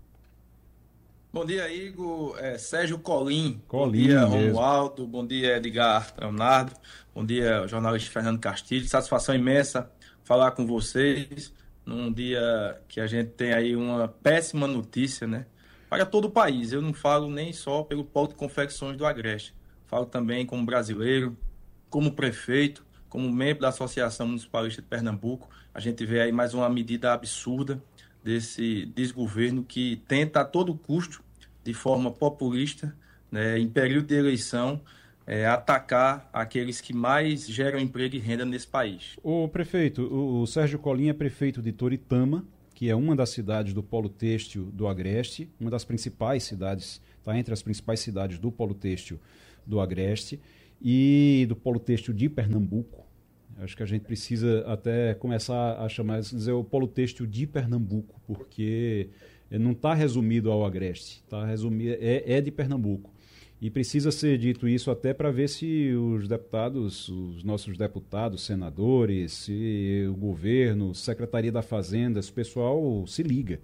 Bom dia, Igor. Sérgio Colim. Bom dia, Romualdo. Bom dia, Edgar Leonardo. Bom dia, jornalista Fernando Castilho. Satisfação imensa falar com vocês num dia que a gente tem aí uma péssima notícia, né? Para todo o país. Eu não falo nem só pelo polo de confecções do Agreste. Falo também como brasileiro, como prefeito, como membro da Associação Municipalista de Pernambuco. A gente vê aí mais uma medida absurda desse desgoverno que tenta a todo custo, de forma populista, né, em período de eleição, atacar aqueles que mais geram emprego e renda nesse país. O prefeito, o Sérgio Colin é prefeito de Toritama, que é uma das cidades do polo têxtil do Agreste, uma das principais cidades, está entre as principais cidades do polo têxtil do Agreste e do polo têxtil de Pernambuco. Acho que a gente precisa até começar a dizer o polo têxtil de Pernambuco, porque não está resumido ao Agreste, é de Pernambuco. E precisa ser dito isso até para ver se os deputados, os nossos deputados, senadores, se o governo, Secretaria da Fazenda, esse pessoal se liga.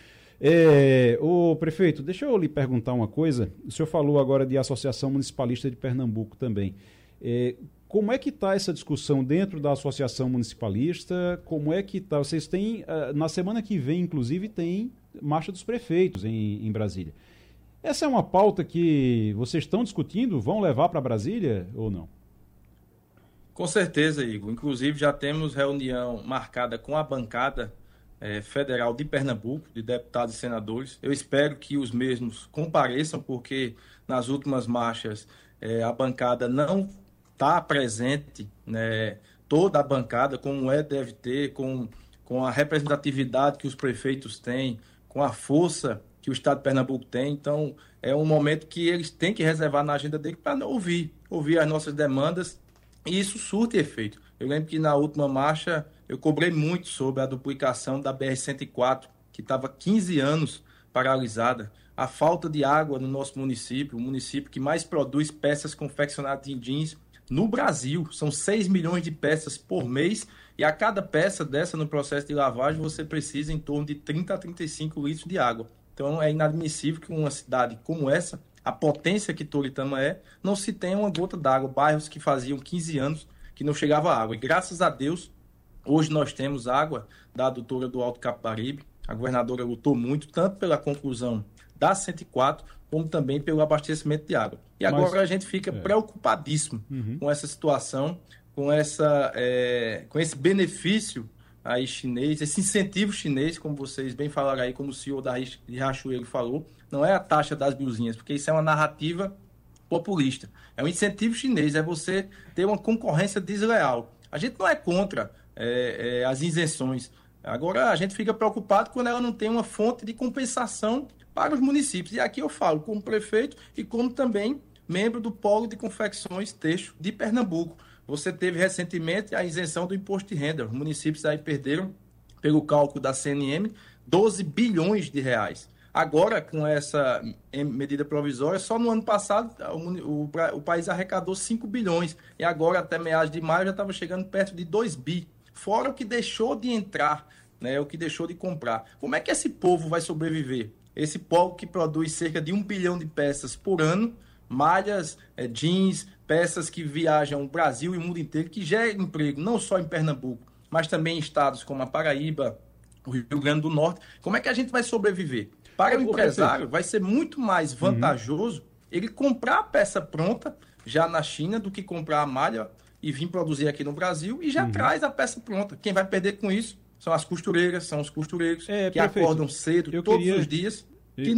Ô prefeito, deixa eu lhe perguntar uma coisa. O senhor falou agora de Associação Municipalista de Pernambuco também. Como é que está essa discussão dentro da Associação Municipalista? Como é que está? Vocês têm, na semana que vem, inclusive, tem Marcha dos Prefeitos em Brasília. Essa é uma pauta que vocês estão discutindo? Vão levar para Brasília ou não? Com certeza, Igor. Inclusive, já temos reunião marcada com a bancada federal de Pernambuco, de deputados e senadores. Eu espero que os mesmos compareçam, porque nas últimas marchas a bancada não está presente, né, toda a bancada, como deve ter, com a representatividade que os prefeitos têm, com a força que o Estado de Pernambuco tem. Então, é um momento que eles têm que reservar na agenda dele para ouvir as nossas demandas, e isso surte efeito. Eu lembro que na última marcha eu cobrei muito sobre a duplicação da BR-104, que estava 15 anos paralisada, a falta de água no nosso município, o município que mais produz peças confeccionadas de jeans no Brasil. São 6 milhões de peças por mês, e a cada peça dessa no processo de lavagem você precisa em torno de 30 a 35 litros de água. Então é inadmissível que uma cidade como essa, a potência que Toritama não se tenha uma gota d'água. Bairros que faziam 15 anos que não chegava água. E graças a Deus, hoje nós temos água da adutora do Alto Capibaribe. A governadora lutou muito, tanto pela conclusão da 104, como também pelo abastecimento de água. E agora a gente fica preocupadíssimo com essa situação, com esse benefício aí chinês, esse incentivo chinês, como vocês bem falaram aí, como o senhor de Riachuelo falou, não é a taxa das blusinhas, porque isso é uma narrativa populista. É um incentivo chinês, é você ter uma concorrência desleal. A gente não é contra as isenções. Agora, a gente fica preocupado quando ela não tem uma fonte de compensação para os municípios. E aqui eu falo como prefeito e como também membro do Polo de Confecções Têxtil de Pernambuco. Você teve recentemente a isenção do imposto de renda. Os municípios aí perderam, pelo cálculo da CNM, 12 bilhões de reais. Agora, com essa medida provisória, só no ano passado o país arrecadou 5 bilhões. E agora, até meados de maio, já estava chegando perto de 2 bi. Fora o que deixou de entrar, né, o que deixou de comprar. Como é que esse povo vai sobreviver? Esse povo que produz cerca de 1 bilhão de peças por ano, malhas, jeans, peças que viajam o Brasil e o mundo inteiro, que geram emprego não só em Pernambuco, mas também em estados como a Paraíba, o Rio Grande do Norte. Como é que a gente vai sobreviver? Para o empresário, vai ser muito mais vantajoso ele comprar a peça pronta já na China do que comprar a malha e vir produzir aqui no Brasil e já traz a peça pronta. Quem vai perder com isso são as costureiras, são os costureiros que acordam cedo todos os dias.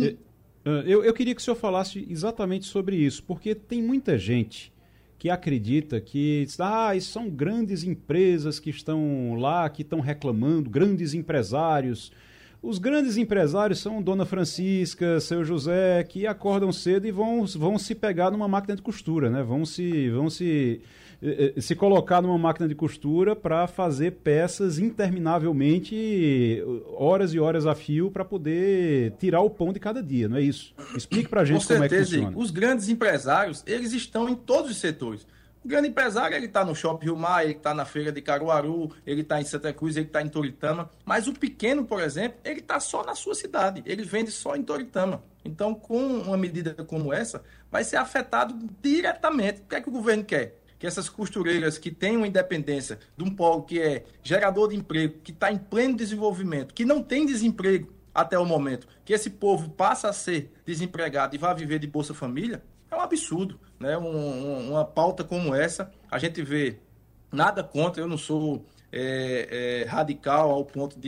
Eu queria que o senhor falasse exatamente sobre isso, porque tem muita gente que acredita que isso são grandes empresas que estão lá, que estão reclamando, grandes empresários. Os grandes empresários são Dona Francisca, Seu José, que acordam cedo e vão se pegar numa máquina de costura, né? Vão se colocar numa máquina de costura para fazer peças interminavelmente, horas e horas a fio, para poder tirar o pão de cada dia, não é isso? Explique para a gente como é que funciona. Os grandes empresários, eles estão em todos os setores. O grande empresário, ele está no Shopping Rio Mar, ele está na Feira de Caruaru, ele está em Santa Cruz, ele está em Toritama. Mas o pequeno, por exemplo, ele está só na sua cidade, ele vende só em Toritama. Então, com uma medida como essa, vai ser afetado diretamente. O que é que o governo quer? Que essas costureiras que têm uma independência de um polo que é gerador de emprego, que está em pleno desenvolvimento, que não tem desemprego até o momento, que esse povo passa a ser desempregado e vai viver de Bolsa Família, é um absurdo, né? Uma pauta como essa, a gente vê nada contra. Eu não sou radical ao ponto de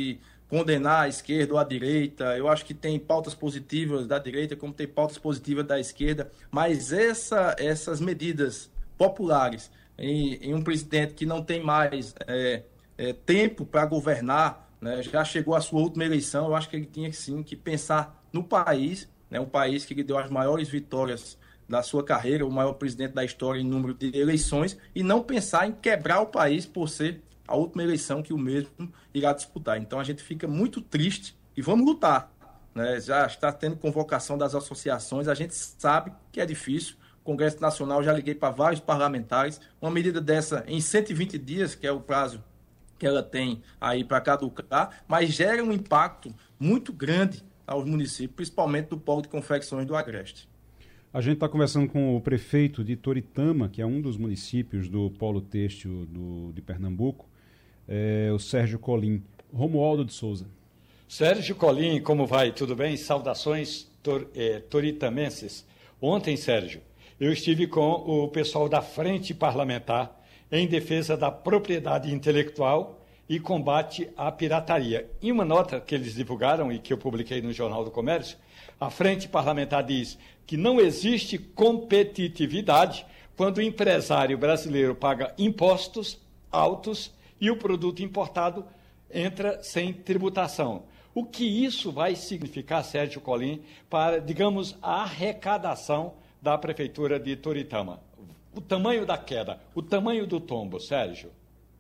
condenar a esquerda ou a direita. Eu acho que tem pautas positivas da direita, como tem pautas positivas da esquerda, mas essas medidas populares em um presidente que não tem mais tempo para governar, né, já chegou à sua última eleição, eu acho que ele tinha sim que pensar no país, né, um país que lhe deu as maiores vitórias da sua carreira, o maior presidente da história em número de eleições, e não pensar em quebrar o país por ser a última eleição que o mesmo irá disputar. Então a gente fica muito triste e vamos lutar, né? Já está tendo convocação das associações, a gente sabe que é difícil. O Congresso Nacional, já liguei para vários parlamentares, uma medida dessa em 120 dias, que é o prazo que ela tem aí para caducar, mas gera um impacto muito grande aos municípios, principalmente do polo de confecções do Agreste. A gente está conversando com o prefeito de Toritama, que é um dos municípios do polo têxtil de Pernambuco, o Sérgio Colim. Romualdo de Souza. Sérgio Colim, como vai? Tudo bem? Saudações toritamenses. Ontem, Sérgio, eu estive com o pessoal da Frente Parlamentar em defesa da propriedade intelectual e combate à pirataria. Em uma nota que eles divulgaram e que eu publiquei no Jornal do Comércio, a Frente Parlamentar diz que não existe competitividade quando o empresário brasileiro paga impostos altos e o produto importado entra sem tributação. O que isso vai significar, Sérgio Colim, para, digamos, a arrecadação da Prefeitura de Toritama? O tamanho da queda, o tamanho do tombo, Sérgio.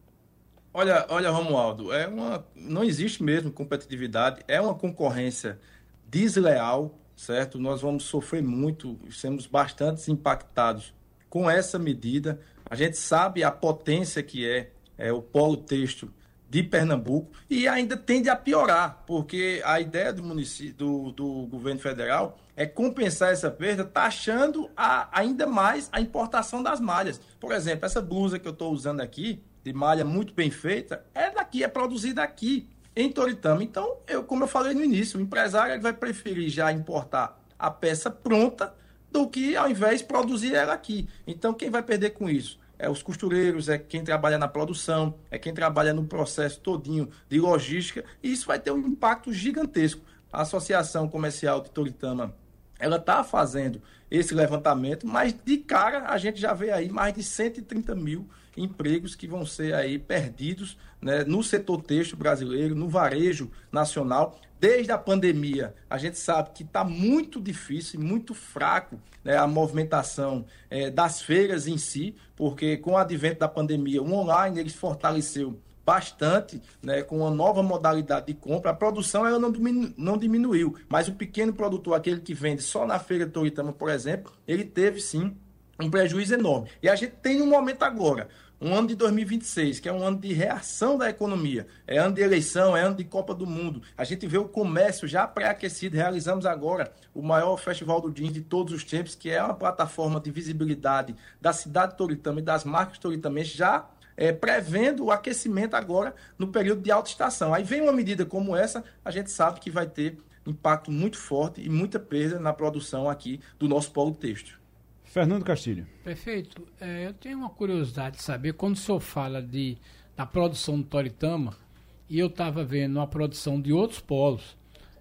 Olha, Romualdo, não existe mesmo competitividade, é uma concorrência desleal, certo? Nós vamos sofrer muito, seremos bastante impactados com essa medida. A gente sabe a potência que é o polo têxtil de Pernambuco e ainda tende a piorar, porque a ideia do município, do governo federal é compensar essa perda taxando ainda mais a importação das malhas. Por exemplo, essa blusa que eu estou usando aqui, de malha muito bem feita, é produzida aqui, em Toritama. Então, como eu falei no início, o empresário vai preferir já importar a peça pronta do que, ao invés, produzir ela aqui. Então, quem vai perder com isso? É os costureiros, é quem trabalha na produção, é quem trabalha no processo todinho de logística, e isso vai ter um impacto gigantesco. A Associação Comercial de Toritama, ela está fazendo esse levantamento, mas de cara a gente já vê aí mais de 130 mil empregos que vão ser aí perdidos, né, no setor têxtil brasileiro, no varejo nacional. Desde a pandemia, a gente sabe que está muito difícil, muito fraco, né, a movimentação das feiras em si, porque com o advento da pandemia, o online ele se fortaleceu bastante, né, com uma nova modalidade de compra. A produção ela não diminuiu, mas o pequeno produtor, aquele que vende só na feira de Toritama, por exemplo, ele teve sim um prejuízo enorme. E a gente tem um momento agora, um ano de 2026, que é um ano de reação da economia, é ano de eleição, é ano de Copa do Mundo. A gente vê o comércio já pré-aquecido. Realizamos agora o maior festival do jeans de todos os tempos, que é uma plataforma de visibilidade da cidade de Toritama e das marcas toritamenses, já prevendo o aquecimento agora no período de alta estação. Aí vem uma medida como essa, a gente sabe que vai ter impacto muito forte e muita perda na produção aqui do nosso polo têxtil. Fernando Castilho. Perfeito. Eu tenho uma curiosidade de saber, quando o senhor fala da produção do Toritama, e eu estava vendo a produção de outros polos,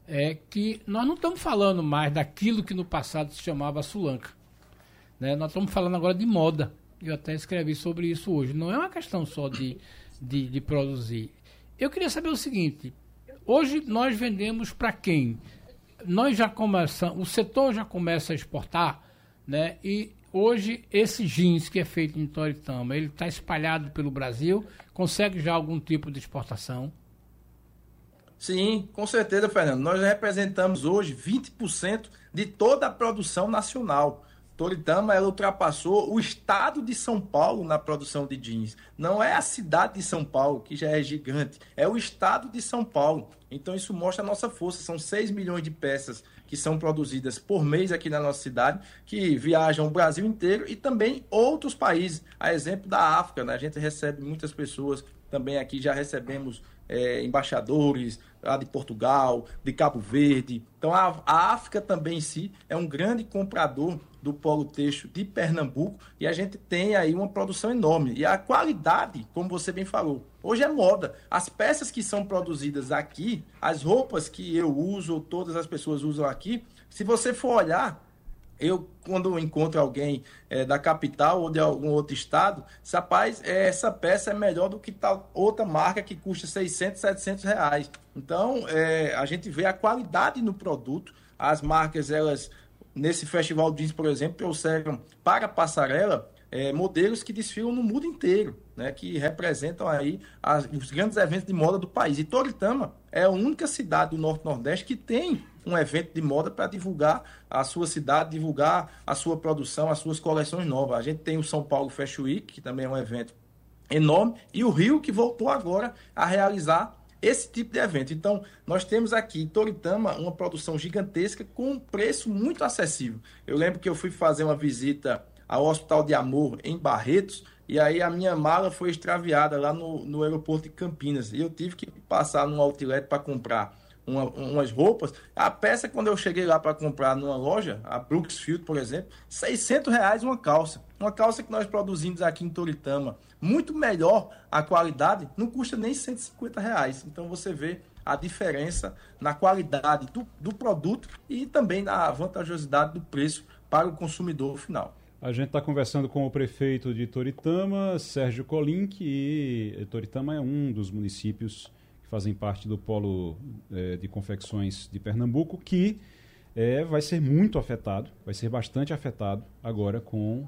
que nós não estamos falando mais daquilo que no passado se chamava Sulanca, né? Nós estamos falando agora de moda. Eu até escrevi sobre isso hoje. Não é uma questão só de produzir. Eu queria saber o seguinte, hoje nós vendemos para quem? Nós já começamos, o setor já começa a exportar, né? E hoje esse jeans que é feito em Toritama, ele está espalhado pelo Brasil, consegue já algum tipo de exportação? Sim, com certeza, Fernando. Nós representamos hoje 20% de toda a produção nacional. Toritama, ela ultrapassou o estado de São Paulo na produção de jeans. Não é a cidade de São Paulo, que já é gigante, é o estado de São Paulo. Então isso mostra a nossa força. São 6 milhões de peças que são produzidas por mês aqui na nossa cidade, que viajam o Brasil inteiro e também outros países. A exemplo da África, né? A gente recebe muitas pessoas também aqui, já recebemos embaixadores lá de Portugal, de Cabo Verde. Então a África também em si é um grande comprador do polo têxtil de Pernambuco e a gente tem aí uma produção enorme. E a qualidade, como você bem falou, Hoje é moda. As peças que são produzidas aqui, as roupas que eu uso, todas as pessoas usam aqui, se você for olhar, eu, quando encontro alguém da capital ou de algum outro estado, rapaz, essa peça é melhor do que tal outra marca que custa 600, 700 reais. Então, a gente vê a qualidade no produto. As marcas, elas, nesse Festival Jeans, por exemplo, trouxeram para a passarela modelos que desfilam no mundo inteiro, né, que representam aí os grandes eventos de moda do país. E Toritama é a única cidade do Norte-Nordeste que tem um evento de moda para divulgar a sua cidade, divulgar a sua produção, as suas coleções novas. A gente tem o São Paulo Fashion Week, que também é um evento enorme, e o Rio, que voltou agora a realizar esse tipo de evento. Então, nós temos aqui em Toritama uma produção gigantesca com um preço muito acessível. Eu lembro que eu fui fazer uma visita ao Hospital de Amor, em Barretos, e aí a minha mala foi extraviada lá no aeroporto de Campinas. E eu tive que passar num outlet para comprar umas roupas. A peça, quando eu cheguei lá para comprar numa loja, a Brooksfield, por exemplo, R$600 uma calça. Uma calça que nós produzimos aqui em Toritama, muito melhor a qualidade, não custa nem R$150. Então você vê a diferença na qualidade do produto e também na vantajosidade do preço para o consumidor final. A gente está conversando com o prefeito de Toritama, Sérgio Colim, que Toritama é um dos municípios que fazem parte do polo de confecções de Pernambuco, que vai ser muito afetado, vai ser bastante afetado agora com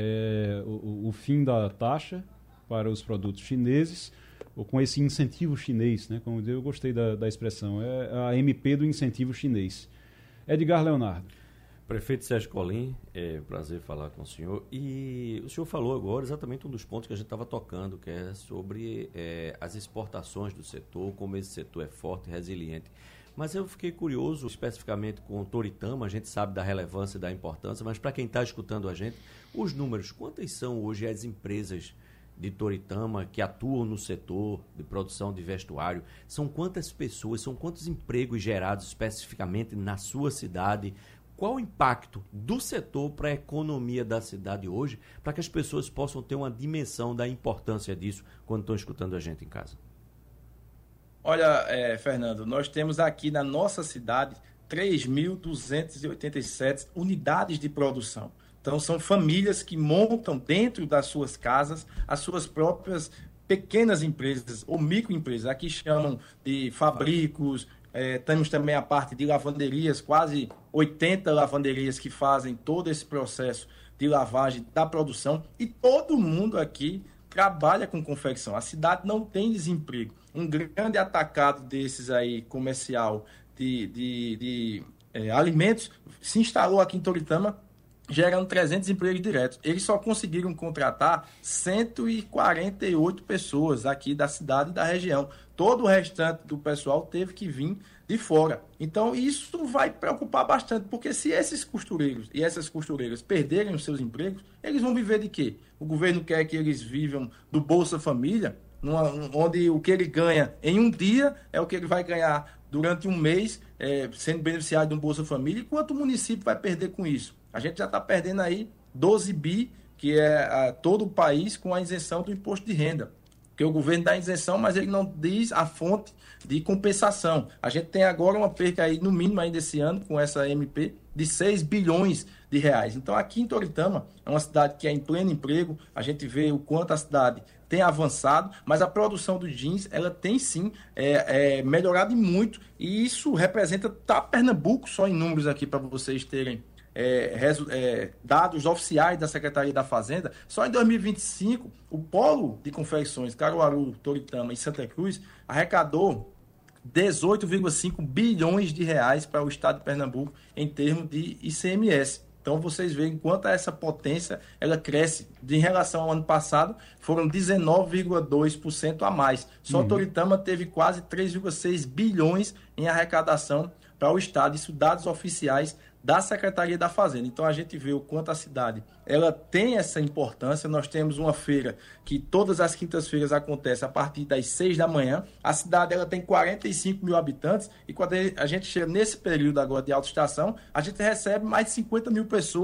o fim da taxa para os produtos chineses, ou com esse incentivo chinês, né? Como eu gostei da expressão, é a MP do incentivo chinês. Edgar Leonardo. Prefeito Sérgio Colim, prazer falar com o senhor. E o senhor falou agora exatamente um dos pontos que a gente estava tocando, que é sobre as exportações do setor, como esse setor é forte e resiliente. Mas eu fiquei curioso, especificamente com o Toritama, a gente sabe da relevância e da importância, mas para quem está escutando a gente, os números, quantas são hoje as empresas de Toritama que atuam no setor de produção de vestuário? São quantas pessoas, são quantos empregos gerados especificamente na sua cidade? Qual o impacto do setor para a economia da cidade hoje, para que as pessoas possam ter uma dimensão da importância disso quando estão escutando a gente em casa? Olha, Fernando, nós temos aqui na nossa cidade 3.287 unidades de produção. Então, são famílias que montam dentro das suas casas as suas próprias pequenas empresas ou microempresas. Aqui chamam de fabricos. Temos também a parte de lavanderias, quase 80 lavanderias que fazem todo esse processo de lavagem da produção, e todo mundo aqui trabalha com confecção. A cidade não tem desemprego. Um grande atacado desses aí, comercial, de alimentos, se instalou aqui em Toritama, gerando 300 empregos diretos. Eles só conseguiram contratar 148 pessoas aqui da cidade e da região. Todo o restante do pessoal teve que vir de fora. Então, isso vai preocupar bastante, porque se esses costureiros e essas costureiras perderem os seus empregos, eles vão viver de quê? O governo quer que eles vivam do Bolsa Família, onde o que ele ganha em um dia é o que ele vai ganhar durante um mês, sendo beneficiado de um Bolsa Família. E quanto o município vai perder com isso? A gente já está perdendo aí 12 bi, que é todo o país, com a isenção do imposto de renda. Porque o governo dá isenção, mas ele não diz a fonte de compensação. A gente tem agora uma perca aí, no mínimo ainda esse ano, com essa MP, de 6 bilhões de reais. Então, aqui em Toritama, é uma cidade que é em pleno emprego, a gente vê o quanto a cidade tem avançado, mas a produção do jeans, ela tem sim melhorado muito, e isso representa Pernambuco, só em números aqui para vocês terem dados oficiais da Secretaria da Fazenda. Só em 2025, o polo de confecções Caruaru, Toritama e Santa Cruz arrecadou 18,5 bilhões de reais para o estado de Pernambuco em termos de ICMS. Então vocês veem quanto essa potência ela cresce. Em relação ao ano passado, foram 19,2% a mais. Só Toritama teve quase 3,6 bilhões em arrecadação para o estado. Isso dados oficiais da Secretaria da Fazenda. Então a gente vê o quanto a cidade ela tem essa importância. Nós temos uma feira que todas as quintas-feiras acontece a partir das 6 da manhã. A cidade ela tem 45 mil habitantes, e quando a gente chega nesse período agora de alta estação, a gente recebe mais de 50 mil pessoas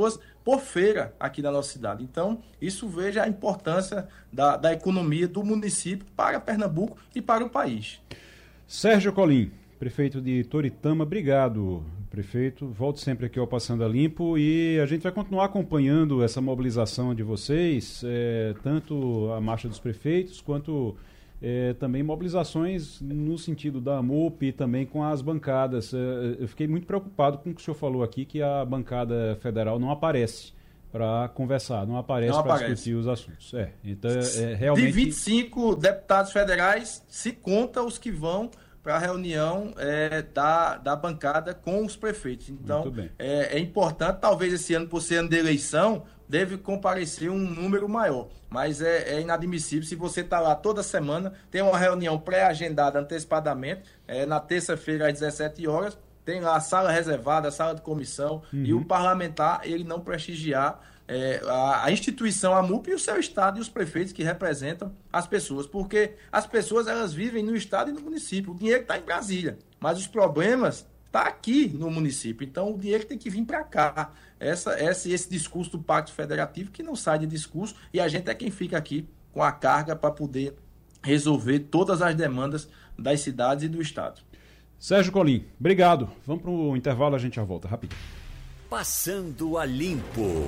por feira aqui na nossa cidade. Então, isso veja a importância da economia do município para Pernambuco e para o país. Sérgio Colim, prefeito de Toritama, obrigado, prefeito. Volte sempre aqui ao Passando a Limpo e a gente vai continuar acompanhando essa mobilização de vocês, tanto a Marcha dos Prefeitos, quanto também mobilizações no sentido da AMUP e também com as bancadas. Eu fiquei muito preocupado com o que o senhor falou aqui, que a bancada federal não aparece para conversar, não aparece para discutir os assuntos. Então, realmente... De 25 deputados federais, se conta os que vão para a reunião da bancada com os prefeitos. Então, é importante, talvez esse ano, por ser ano de eleição, deve comparecer um número maior. Mas é inadmissível se você está lá toda semana, tem uma reunião pré-agendada antecipadamente, na terça-feira às 17 horas, tem lá a sala reservada, a sala de comissão, e o parlamentar, ele não prestigiar a instituição, a MUP e o seu estado e os prefeitos que representam as pessoas, porque as pessoas elas vivem no estado e no município, o dinheiro está em Brasília, mas os problemas estão aqui no município, então o dinheiro tem que vir para cá. Esse discurso do Pacto Federativo que não sai de discurso, e a gente é quem fica aqui com a carga para poder resolver todas as demandas das cidades e do estado. Sérgio Colim, obrigado. Vamos para o intervalo, a gente já volta rapidinho. Passando a Limpo.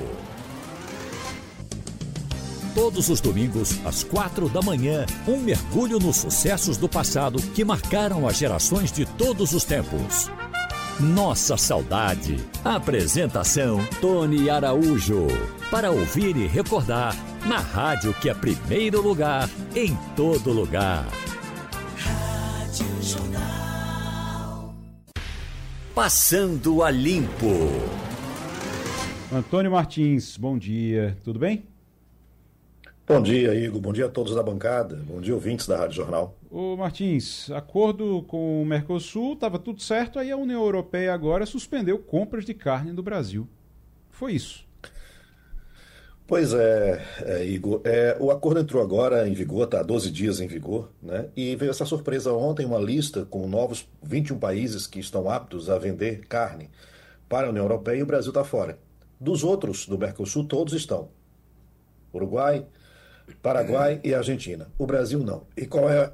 Todos os domingos, às 4 da manhã, um mergulho nos sucessos do passado que marcaram as gerações de todos os tempos. Nossa Saudade. Apresentação, Tony Araújo. Para ouvir e recordar, na rádio que é primeiro lugar, em todo lugar. Rádio Jornal. Passando a Limpo. Antônio Martins, bom dia, tudo bem? Bom dia, Igor. Bom dia a todos da bancada. Bom dia, ouvintes da Rádio Jornal. Ô Martins, acordo com o Mercosul, estava tudo certo, aí a União Europeia agora suspendeu compras de carne do Brasil. Foi isso. Pois Igor. O acordo entrou agora em vigor, está há 12 dias em vigor, né? E veio essa surpresa ontem, uma lista com novos 21 países que estão aptos a vender carne para a União Europeia e o Brasil está fora. Dos outros do Mercosul, todos estão. Uruguai, Paraguai e Argentina. O Brasil não. E qual é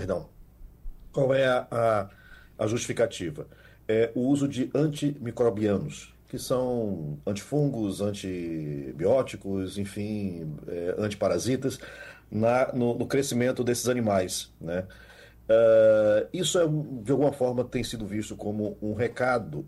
a justificativa? É o uso de antimicrobianos, que são antifungos, antibióticos, enfim, antiparasitas, no crescimento desses animais, né? Isso, de alguma forma, tem sido visto como um recado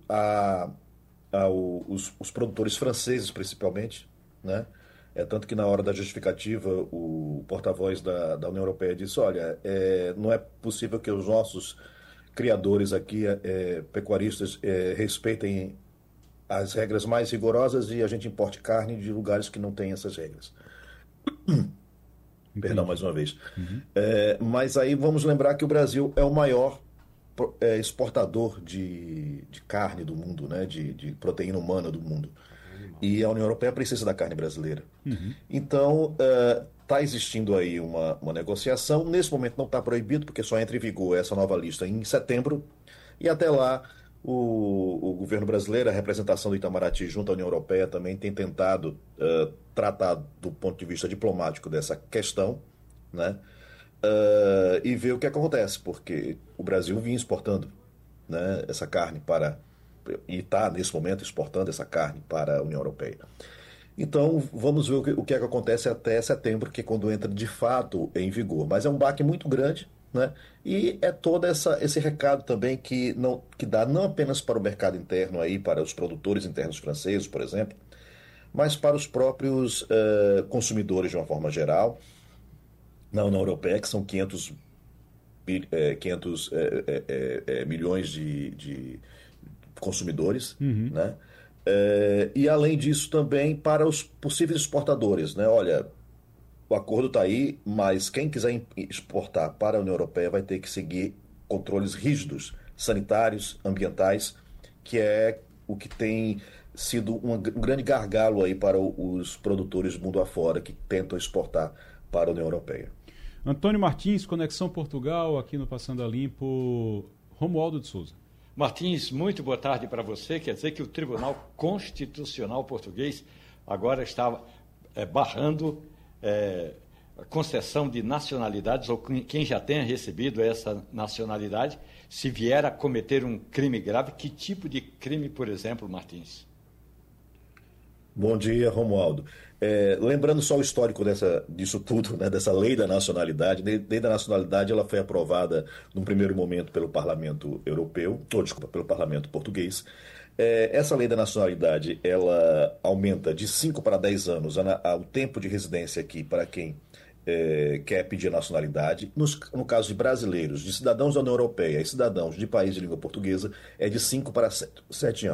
aos produtores franceses, principalmente, né? Tanto que na hora da justificativa o porta-voz da União Europeia disse, olha, não é possível que os nossos criadores aqui, pecuaristas, respeitem as regras mais rigorosas e a gente importe carne de lugares que não têm essas regras. Perdão, mais uma vez. Mas aí vamos lembrar que o Brasil é o maior exportador de carne do mundo, né? de proteína humana do mundo. E a União Europeia precisa da carne brasileira. Então, está existindo aí uma negociação. Nesse momento não está proibido, porque só entra em vigor essa nova lista em setembro. E até lá, o governo brasileiro, a representação do Itamaraty junto à União Europeia também tem tentado tratar do ponto de vista diplomático dessa questão, né? E ver o que acontece, porque o Brasil vinha exportando, né, essa carne e está, nesse momento, exportando essa carne para a União Europeia. Então, vamos ver o que é que acontece até setembro, que é quando entra de fato em vigor. Mas é um baque muito grande, né? E é todo esse recado também que dá não apenas para o mercado interno, aí, para os produtores internos franceses, por exemplo, mas para os próprios consumidores de uma forma geral, na União Europeia, que são 500 milhões de consumidores, né? E além disso também para os possíveis exportadores, né? Olha, o acordo está aí, mas quem quiser exportar para a União Europeia vai ter que seguir controles rígidos, sanitários, ambientais, que é o que tem sido um grande gargalo aí para os produtores do mundo afora que tentam exportar para a União Europeia. Antônio Martins, Conexão Portugal, aqui no Passando a Limpo. Romualdo de Souza. Martins, muito boa tarde para você. Quer dizer que o Tribunal Constitucional Português agora está barrando a concessão de nacionalidades, ou quem já tenha recebido essa nacionalidade, se vier a cometer um crime grave. Que tipo de crime, por exemplo, Martins? Bom dia, Romualdo. Lembrando só o histórico disso tudo, né, dessa lei da nacionalidade. A lei da nacionalidade ela foi aprovada num primeiro momento pelo Parlamento Europeu, pelo Parlamento Português. Essa lei da nacionalidade ela aumenta de 5 para 10 anos o tempo de residência aqui para quem quer pedir nacionalidade. No caso de brasileiros, de cidadãos da União Europeia e cidadãos de país de língua portuguesa, é de 5 para 7 anos.